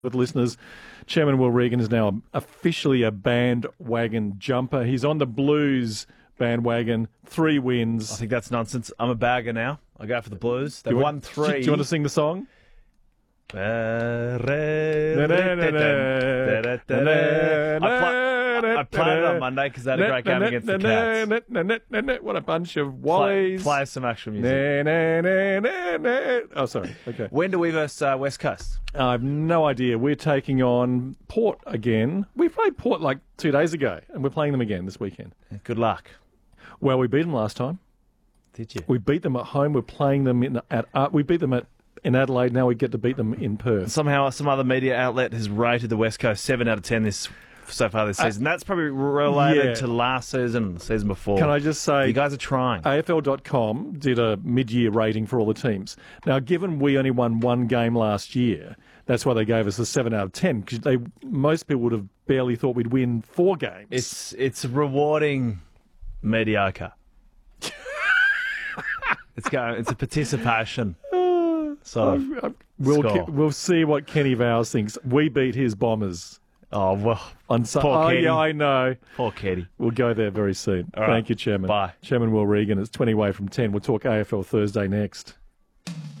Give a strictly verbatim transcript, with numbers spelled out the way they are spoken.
With listeners, Chairman Will Regan is now officially a bandwagon jumper. He's on the Blues bandwagon, three wins. I think that's nonsense. I'm a bagger now. I go for the Blues. They've want, won three. Do you want to sing the song? I, play, I played it on Monday because they had a great game against the Cats. What a bunch of Play, wallies. play some actual music. Oh, sorry. Okay. When do we versus uh, West Coast? I have no idea. We're taking on Port again. We played Port like two days ago, and we're playing them again this weekend. Good luck. Well, we beat them last time. Did you? We beat them at home. We're playing them in at. Uh, we beat them at in Adelaide. Now we get to beat them in Perth. Somehow, some other media outlet has rated the West Coast seven out of ten this so far this season. Uh, That's probably related yeah. to last season, the season before. Can I just say, you guys are trying. A F L dot com did a mid-year rating for all the teams. Now, given we only won one game last year, that's why they gave us a seven out of ten. Because they most people would have barely thought we'd win four games. It's it's rewarding mediocre. It's going. It's a participation. So we'll ke- we'll see what Kenny Vowles thinks. We beat his Bombers. Oh well, on su- poor oh Kenny. yeah, I know. Poor Kenny. We'll go there very soon. All Thank right. you, Chairman. Bye, Chairman Will Regan. It's twenty away from ten. We'll talk A F L Thursday next.